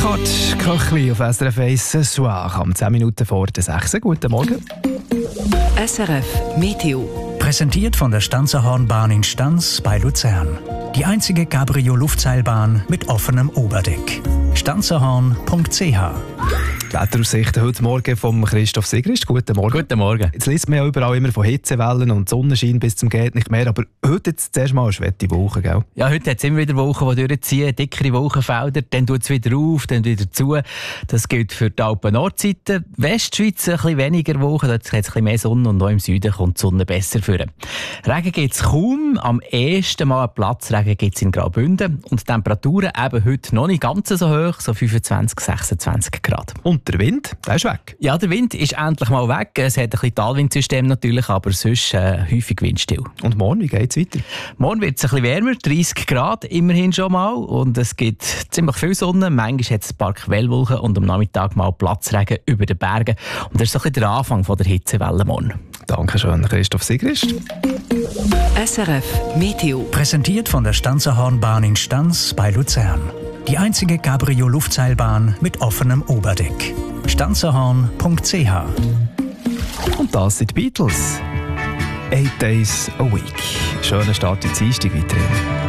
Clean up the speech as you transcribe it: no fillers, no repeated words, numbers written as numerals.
Kurt Köchli auf SRF 1 ce soir, am 10 Minuten vor der 6. Guten Morgen. SRF Meteo. Präsentiert von der Stanzerhornbahn in Stanz bei Luzern. Die einzige Cabrio-Luftseilbahn mit offenem Oberdeck. stanzerhorn.ch. Die Wetteraussichten heute Morgen vom Christoph Sigrist. Guten Morgen. Guten Morgen. Jetzt liest man ja überall immer von Hitzewellen und Sonnenschein bis zum geht nicht mehr, aber heute jetzt zuerst mal eine schwette Woche, gell? Ja, heute hat es immer wieder Wochen, die durchziehen, dickere Wolkenfelder, dann tut es wieder auf, dann wieder zu. Das gilt für die Alpen-Nordseite. Westschweiz ein bisschen weniger Wochen, dort hat es ein bisschen mehr Sonne und auch im Süden kommt die Sonne besser führen. Regen gibt es kaum, am ehesten mal einen Platzregen gibt es in Graubünden und die Temperaturen eben heute noch nicht ganz so hoch, so 25, 26 Grad. Und der Wind, der ist weg. Ja, der Wind ist endlich mal weg. Es hat ein bisschen Talwindsystem natürlich, aber sonst häufig windstill. Und morgen, wie geht es weiter? Morgen wird es ein bisschen wärmer, 30 Grad immerhin schon mal. Und es gibt ziemlich viel Sonne. Manchmal hat es ein paar Quellwolken und am Nachmittag mal Platzregen über den Bergen. Und das ist so ein bisschen der Anfang von der Hitzewelle morgen. Dankeschön, Christoph Sigrist. SRF Meteo. Präsentiert von der Stanzerhornbahn in Stanz bei Luzern. Die einzige Cabrio-Luftseilbahn mit offenem Oberdeck. stanzerhorn.ch. Und das sind die Beatles. 8 Days a Week. Schöner Start in die Dienstag weiterhin.